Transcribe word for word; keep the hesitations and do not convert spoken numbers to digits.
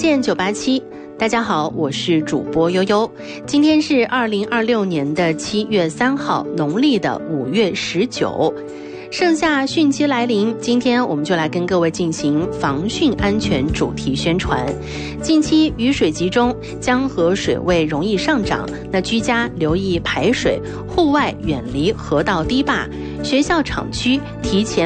线九八七，大家好，我是主播悠悠。今天是二零二六年的七月三号，农历的五月十九。盛夏汛期来临，今天我们就来跟各位进行防汛安全主题宣传。近期雨水集中，江河水位容易上涨，那居家留意排水，户外远离河道堤坝，学校厂区提前